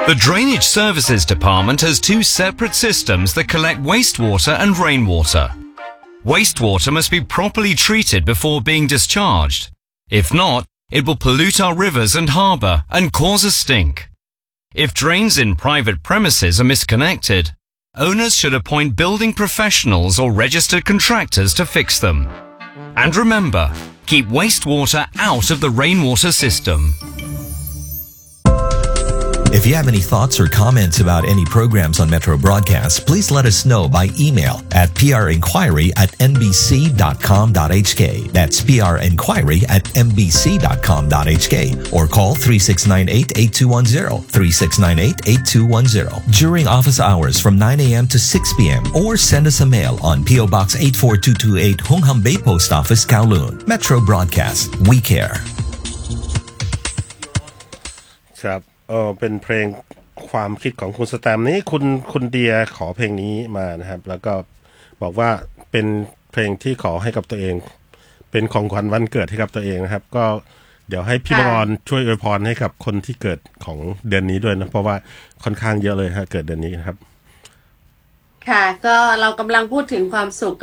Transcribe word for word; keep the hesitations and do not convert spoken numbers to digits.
The Drainage Services Department has two separate systems that collect wastewater and rainwater. Wastewater must be properly treated before being discharged. If not, it will pollute our rivers and harbour and cause a stink. If drains in private premises are misconnected, owners should appoint building professionals or registered contractors to fix them. And remember, keep wastewater out of the rainwater system. If you have any thoughts or comments about any programs on Metro Broadcast, please let us know by email at prinquiry at nbc.com.hk. That's prinquiry at nbc.com.hk or call three six nine eight, eight two one zero, three six nine eight, eight two one zero during office hours from nine a.m. to six p.m. or send us a mail on P O Box eight four two two eight Hung Hom Bay Post Office, Kowloon. Metro Broadcast, we care. ครับเออเป็นเพลงความคิดของคุณสแตมนี้คุณคุณเดียขอเพลงนี้มานะครับแล้วก็บอกว่าเป็นเพลงที่ขอให้กับตัวเองเป็นของขวัญวันเกิดให้กับตัวเองนะครับก็เดี๋ยวให้พี่บอลช่วยอวยพรให้กับคนที่เกิดของเดือนนี้ด้วยนะเพราะว่าค่อนข้างเยอะเลยฮะเกิดเดือนนี้นะครับค่ะก็เรากำลังพูดถึงความสุข